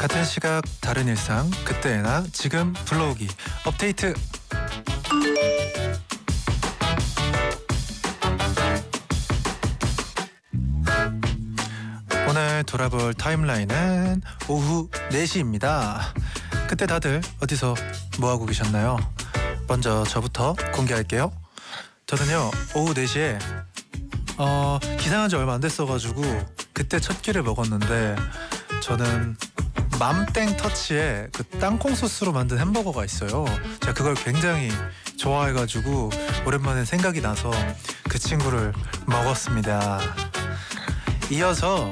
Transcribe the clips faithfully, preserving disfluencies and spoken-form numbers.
같은 시각 다른 일상 그때나 지금 불러오기 업데이트. 오늘 돌아볼 타임라인은 오후 네 시입니다. 그때 다들 어디서 뭐하고 계셨나요? 먼저 저부터 공개할게요. 저는요 오후 네 시에 어, 기상한 지 얼마 안 됐어가지고 그때 첫 끼를 먹었는데, 저는 맘땡 터치의 그 땅콩 소스로 만든 햄버거가 있어요. 제가 그걸 굉장히 좋아해가지고 오랜만에 생각이 나서 그 친구를 먹었습니다. 이어서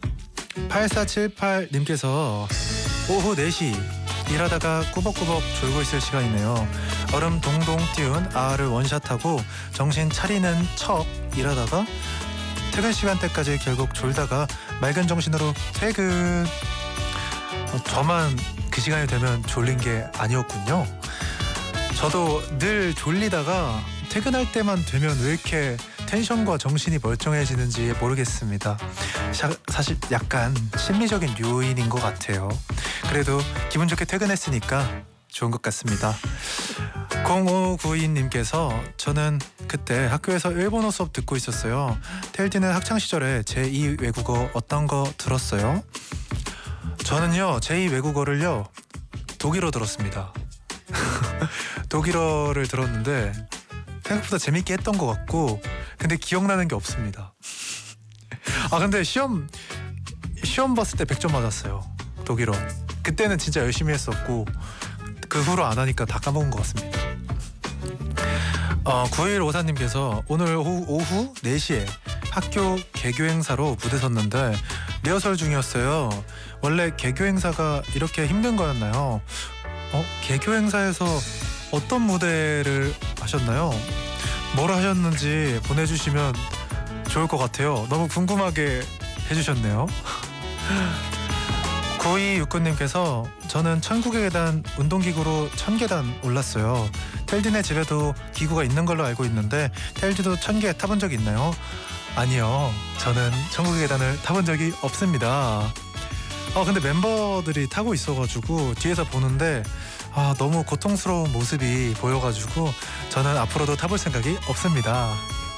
팔사칠팔 님께서 오후 네 시 일하다가 꾸벅꾸벅 졸고 있을 시간이네요. 얼음 동동 띄운 아아를 원샷하고 정신 차리는 척 일하다가 퇴근 시간대까지 결국 졸다가 맑은 정신으로 퇴근. 어, 저만 그 시간이 되면 졸린 게 아니었군요. 저도 늘 졸리다가 퇴근할 때만 되면 왜 이렇게 텐션과 정신이 멀쩡해지는지 모르겠습니다. 샤, 사실 약간 심리적인 요인인 것 같아요. 그래도 기분 좋게 퇴근했으니까 좋은 것 같습니다. 공오구이 님께서 저는 그때 학교에서 일본어 수업 듣고 있었어요. 텔디는 학창시절에 제이 외국어 어떤 거 들었어요? 저는요 제이 외국어를요 독일어 들었습니다. 독일어를 들었는데 생각보다 재밌게 했던 것 같고, 근데 기억나는 게 없습니다. 아 근데 시험 시험 봤을 때 백 점 맞았어요. 독일어 그때는 진짜 열심히 했었고 그 후로 안 하니까 다 까먹은 것 같습니다. 어, 구일오사 님께서 오늘 오후, 오후 네 시에 학교 개교 행사로 무대 섰는데 리허설 중이었어요. 원래 개교 행사가 이렇게 힘든 거였나요? 어, 개교 행사에서 어떤 무대를 하셨나요? 뭘 하셨는지 보내주시면 좋을 것 같아요. 너무 궁금하게 해주셨네요. 구이육구 님께서 저는 천국의 계단 운동기구로 천 계단 올랐어요. 텔디네 집에도 기구가 있는 걸로 알고 있는데 텔디도 천 개 타본 적 있나요? 아니요, 저는 천국의 계단을 타본 적이 없습니다. 아 근데 멤버들이 타고 있어가지고 뒤에서 보는데 아 너무 고통스러운 모습이 보여가지고 저는 앞으로도 타볼 생각이 없습니다.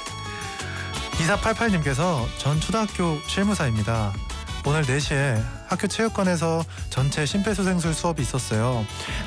이사팔팔 님께서 전 초등학교 실무사입니다. 오늘 네 시에 학교 체육관에서 전체 심폐소생술 수업이 있었어요.